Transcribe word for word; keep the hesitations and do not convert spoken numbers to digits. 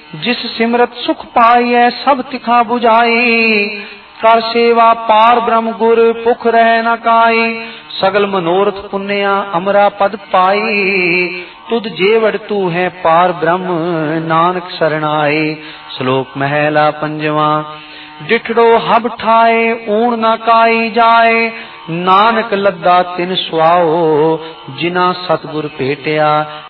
जिस सिमरत सुख पाइए सब तिखा बुझाई। कर सेवा पार ब्रह्म गुर पुख रह न काई। सगल मनोरथ पुण्या अमरा पद पाई। तुद जेवड़ तू है पार ब्रह्म नानक शरणाई। श्लोक महला पंजवा। डिठड़ो हब ठाए ऊण न काई जाए। नानक लद्दा तिन सुआओ जिना सतगुर भेटिया